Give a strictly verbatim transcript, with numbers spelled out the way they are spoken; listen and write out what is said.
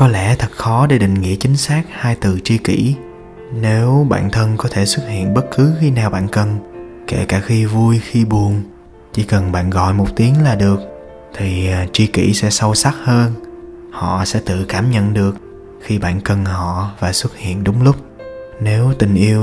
Có lẽ thật khó để định nghĩa chính xác hai từ tri kỷ. Nếu bạn thân có thể xuất hiện bất cứ khi nào bạn cần, kể cả khi vui khi buồn, chỉ cần bạn gọi một tiếng là được, thì tri kỷ sẽ sâu sắc hơn. Họ sẽ tự cảm nhận được khi bạn cần họ và xuất hiện đúng lúc. Nếu tình yêu